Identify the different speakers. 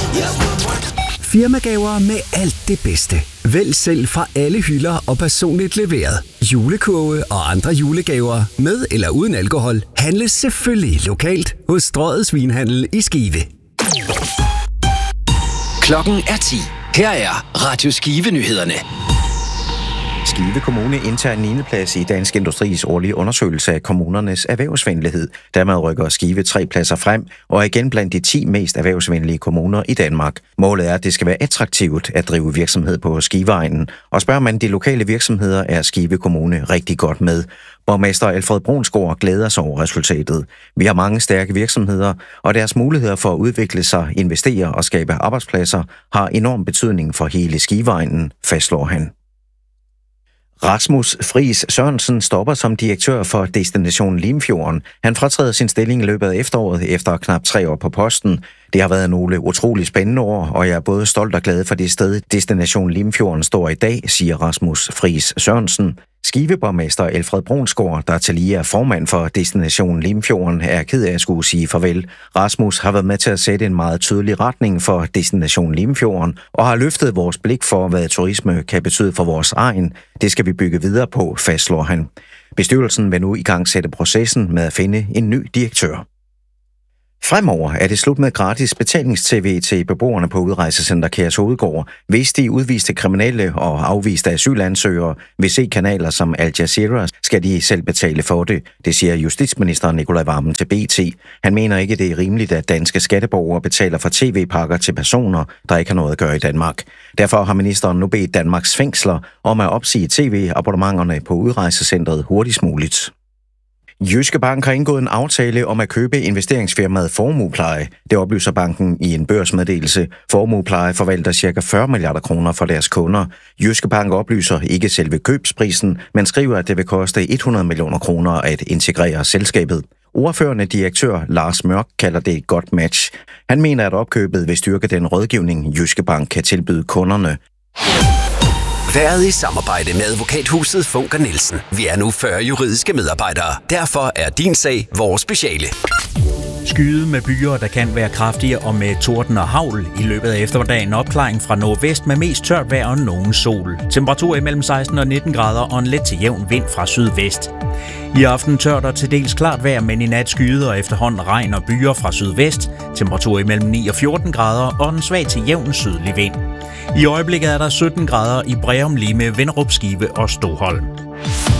Speaker 1: Firmagaver med alt det bedste. Vælg selv fra alle hylder og personligt leveret. Julekurve og andre julegaver med eller uden alkohol handles selvfølgelig lokalt hos Strøget Svinhandel i Skive.
Speaker 2: Klokken er 10. Her er Radio Skive-nyhederne.
Speaker 3: Skive Kommune indtager en 9. plads i Dansk Industris årlige undersøgelse af kommunernes erhvervsvenlighed. Dermed rykker Skive 3 pladser frem og er igen blandt de 10 mest erhvervsvenlige kommuner i Danmark. Målet er, at det skal være attraktivt at drive virksomhed på Skiveegnen. Og spørger man de lokale virksomheder, er Skive Kommune rigtig godt med. Borgmester Alfred Brunsgaard glæder sig over resultatet. Vi har mange stærke virksomheder, og deres muligheder for at udvikle sig, investere og skabe arbejdspladser har enorm betydning for hele Skiveegnen, fastslår han. Rasmus Friis Sørensen stopper som direktør for Destination Limfjorden. Han fratræder sin stilling i løbet af efteråret efter knap 3 år på posten. Det har været nogle utrolig spændende år, og jeg er både stolt og glad for det sted, Destination Limfjorden står i dag, siger Rasmus Friis Sørensen. Skiveborgmester Alfred Brunsgaard, der tillige er formand for Destination Limfjorden, er ked af at skulle sige farvel. Rasmus har været med til at sætte en meget tydelig retning for Destination Limfjorden, og har løftet vores blik for, hvad turisme kan betyde for vores egen. Det skal vi bygge videre på, fastslår han. Bestyrelsen vil nu i gang sætte processen med at finde en ny direktør. Fremover er det slut med gratis betalings-tv til beboerne på Udrejsecenter Kærshovedgård. Hvis de udviste kriminelle og afviste asylansøgere vil se kanaler som Al Jazeera, skal de selv betale for det. Det siger justitsminister Nicolai Wammen til BT. Han mener ikke, det er rimeligt, at danske skatteborgere betaler for tv-pakker til personer, der ikke har noget at gøre i Danmark. Derfor har ministeren nu bedt Danmarks fængsler om at opsige tv-abonnementerne på Udrejsecentret hurtigst muligt. Jyske Bank har indgået en aftale om at købe investeringsfirmaet Formuepleje. Det oplyser banken i en børsmeddelelse. Formuepleje forvalter ca. 40 milliarder kroner for deres kunder. Jyske Bank oplyser ikke selve købsprisen, men skriver, at det vil koste 100 millioner kroner at integrere selskabet. Ordførende direktør Lars Mørk kalder det et godt match. Han mener, at opkøbet vil styrke den rådgivning, Jyske Bank kan tilbyde kunderne.
Speaker 1: Været i samarbejde med advokathuset Funker Nielsen. Vi er nu 40 juridiske medarbejdere. Derfor er din sag vores speciale.
Speaker 4: Skyet med byer, der kan være kraftige og med torden og hagl. I løbet af eftermiddagen opklaring fra nordvest med mest tørt vejr og nogen sol. Temperatur mellem 16 og 19 grader og en let til jævn vind fra sydvest. I aften tørt og til dels klart vejr, men i nat skyet og efterhånden regn og byer fra sydvest. Temperatur mellem 9 og 14 grader og en svag til jævn sydlig vind. I øjeblikket er der 17 grader i Breum, Lime, Vinderup, Skive og Stoholm.